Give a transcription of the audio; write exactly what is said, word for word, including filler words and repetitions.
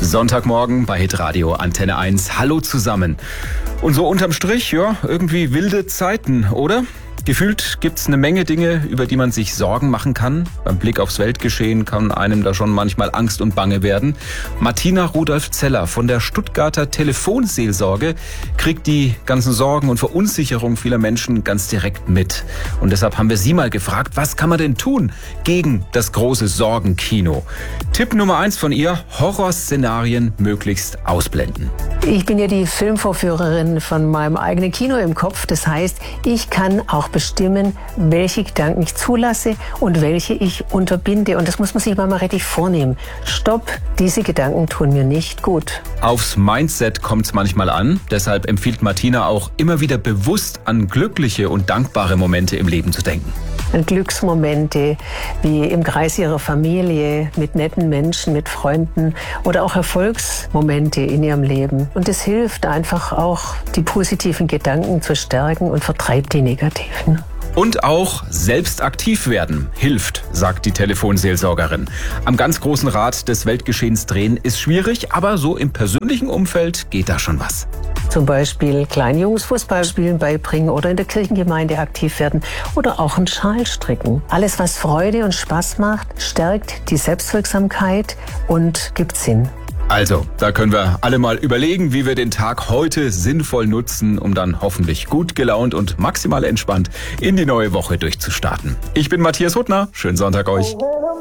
Sonntagmorgen bei Hitradio Antenne eins. Hallo zusammen. Und so unterm Strich, ja, irgendwie wilde Zeiten, oder? Gefühlt gibt's eine Menge Dinge, über die man sich Sorgen machen kann. Beim Blick aufs Weltgeschehen kann einem da schon manchmal Angst und Bange werden. Martina Rudolph-Zeller von der Stuttgarter Telefonseelsorge kriegt die ganzen Sorgen und Verunsicherung vieler Menschen ganz direkt mit. Und deshalb haben wir sie mal gefragt, was kann man denn tun gegen das große Sorgenkino? Tipp Nummer eins von ihr: Horrorszenarien möglichst ausblenden. Ich bin ja die Filmvorführerin von meinem eigenen Kino im Kopf. Das heißt, ich kann auch bestimmen, welche Gedanken ich zulasse und welche ich unterbinde. Und das muss man sich mal richtig vornehmen. Stopp, diese Gedanken tun mir nicht gut. Aufs Mindset kommt es manchmal an. Deshalb empfiehlt Martina auch, immer wieder bewusst an glückliche und dankbare Momente im Leben zu denken. An Glücksmomente wie im Kreis ihrer Familie, mit netten Menschen, mit Freunden oder auch Erfolgsmomente in ihrem Leben. Und es hilft einfach auch, die positiven Gedanken zu stärken und vertreibt die negativen. Und auch selbst aktiv werden hilft, sagt die Telefonseelsorgerin. Am ganz großen Rad des Weltgeschehens drehen ist schwierig, aber so im persönlichen Umfeld geht da schon was. Zum Beispiel kleinen Jungs Fußballspielen beibringen oder in der Kirchengemeinde aktiv werden oder auch einen Schal stricken. Alles, was Freude und Spaß macht, stärkt die Selbstwirksamkeit und gibt Sinn. Also, da können wir alle mal überlegen, wie wir den Tag heute sinnvoll nutzen, um dann hoffentlich gut gelaunt und maximal entspannt in die neue Woche durchzustarten. Ich bin Matthias Huttner. Schönen Sonntag euch.